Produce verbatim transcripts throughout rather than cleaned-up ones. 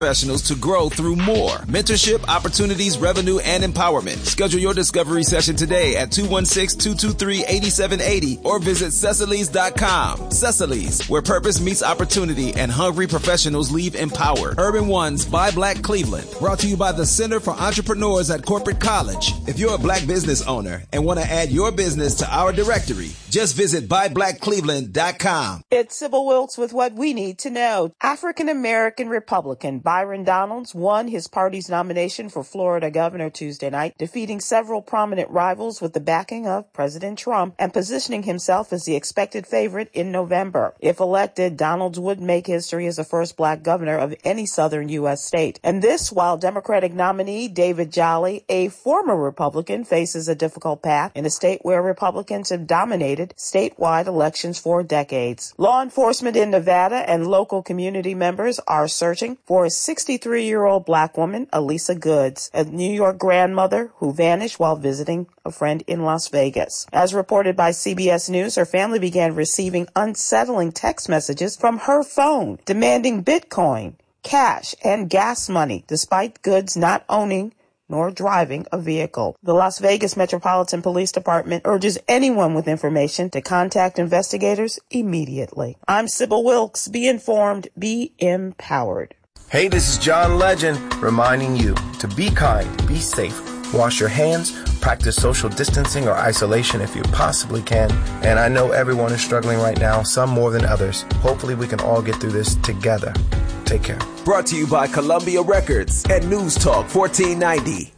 professionals to grow through more mentorship, opportunities, revenue, and empowerment. Schedule your discovery session today at two one six, two two three, eight seven eight zero or visit Cecily's dot com. Cecily's, where purpose meets opportunity and hungry professionals leave empowered. Urban One's Buy Black Cleveland, brought to you by the Center for Entrepreneurs at Corporate College. If you're a black business owner and want to add your business to our directory, just visit buy black cleveland dot com. It's Sybil Wilkes with what we need to know. African-American Republican Byron Donalds won his party's nomination for Florida governor Tuesday night, defeating several prominent rivals with the backing of President Trump and positioning himself as the expected favorite in November. If elected, Donalds would make history as the first black governor of any southern U S state. And this while Democratic nominee David Jolly, a former Republican, faces a difficult path in a state where Republicans have dominated statewide elections for decades. Law enforcement in Nevada and local community members are searching for a sixty-three-year-old black woman, Elisa Goods, a New York grandmother who vanished while visiting a friend in Las Vegas. As reported by C B S News, her family began receiving unsettling text messages from her phone demanding Bitcoin, cash, and gas money, despite Goods not owning nor driving a vehicle. The Las Vegas Metropolitan Police Department urges anyone with information to contact investigators immediately. I'm Sybil Wilkes. Be informed, be empowered. Hey, this is John Legend reminding you to be kind, be safe, wash your hands, practice social distancing or isolation if you possibly can. And I know everyone is struggling right now, some more than others. Hopefully we can all get through this together. Take care. Brought to you by Columbia Records and News Talk fourteen ninety.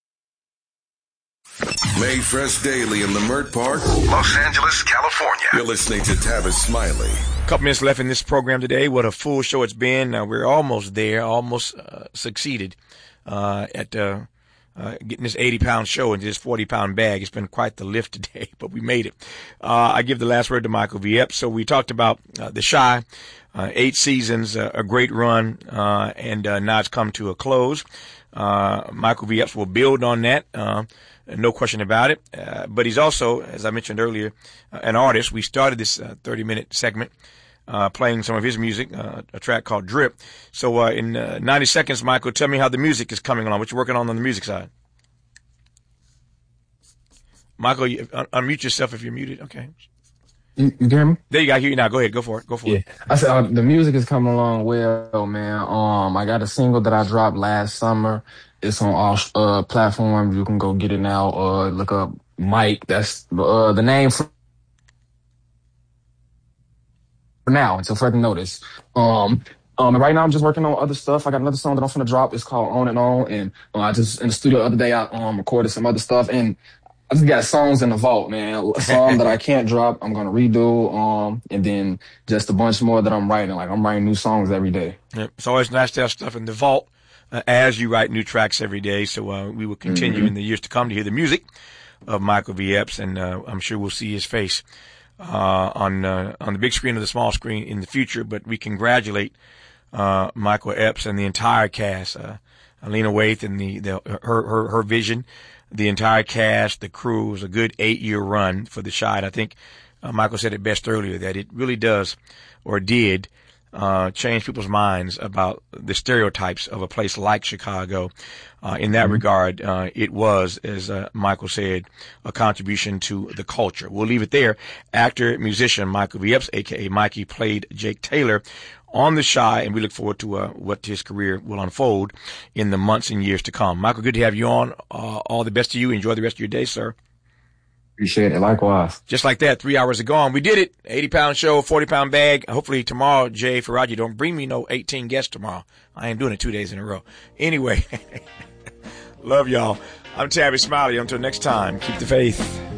Mayfresh Daily in the Mert Park, Los Angeles, California. You're listening to Tavis Smiley. A couple minutes left in this program today. What a full show it's been. Uh, we're almost there, almost uh, succeeded uh, at uh, uh, getting this eighty-pound show into this forty-pound bag. It's been quite the lift today, but we made it. Uh, I give the last word to Michael V. Epps. So we talked about uh, The Chi. Uh, eight seasons, uh, a great run, uh, and uh, now it's come to a close. Uh, Michael V. Epps will build on that, uh, no question about it. Uh, but he's also, as I mentioned earlier, uh, an artist. We started this uh, thirty-minute segment uh, playing some of his music, uh, a track called Drip. So uh, in uh, ninety seconds, Michael, tell me how the music is coming along, what you're working on on the music side. Michael, you, un- unmute yourself if you're muted. Okay. You, you hear me? There you go. I hear you now. Go ahead. Go for it. Go for yeah. it. I said uh, the music is coming along well, man. Um, I got a single that I dropped last summer. It's on all uh, platforms. You can go get it now. Uh, look up Mike. That's uh, the name for now until further notice. Um, um, and right now I'm just working on other stuff. I got another song that I'm finna drop. It's called On and On. And uh, I just in the studio the other day I um recorded some other stuff and. I just got songs in the vault, man. A song that I can't drop, I'm gonna redo, um, and then just a bunch more that I'm writing. Like I'm writing new songs every day. Yep. It's always nice to have stuff in the vault uh, as you write new tracks every day. So uh, we will continue mm-hmm. in the years to come to hear the music of Michael V. Epps, and uh, I'm sure we'll see his face uh, on uh, on the big screen or the small screen in the future. But we congratulate uh, Michael Epps and the entire cast, uh, Alina Waithe and the, the her her her vision. The entire cast, the crew, was a good eight-year run for The Chi. And I think uh, Michael said it best earlier that it really does, or did, uh, change people's minds about the stereotypes of a place like Chicago. Uh, in that mm-hmm. regard, uh, it was, as uh, Michael said, a contribution to the culture. We'll leave it there. Actor, musician Michael V. Epps, a k a. Mikey, played Jake Taylor on The Chi, and we look forward to uh, what his career will unfold in the months and years to come. Michael, good to have you on. Uh, all the best to you. Enjoy the rest of your day, sir. Appreciate it. Likewise. Just like that, three hours are gone. We did it. eighty-pound show, forty-pound bag. Hopefully tomorrow, Jay Faraji, don't bring me no eighteen guests tomorrow. I ain't doing it two days in a row. Anyway, love y'all. I'm Tavis Smiley. Until next time, keep the faith.